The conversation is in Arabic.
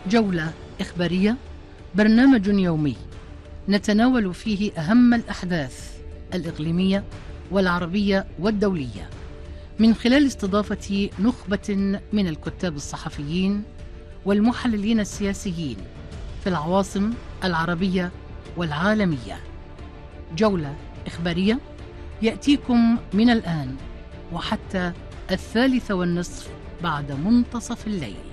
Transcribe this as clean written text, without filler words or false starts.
جولة إخبارية، برنامج يومي نتناول فيه أهم الأحداث الإقليمية والعربية والدولية من خلال استضافة نخبة من الكتاب الصحفيين والمحللين السياسيين في العواصم العربية والعالمية. جولة إخبارية يأتيكم من الآن وحتى 3:30 بعد منتصف الليل.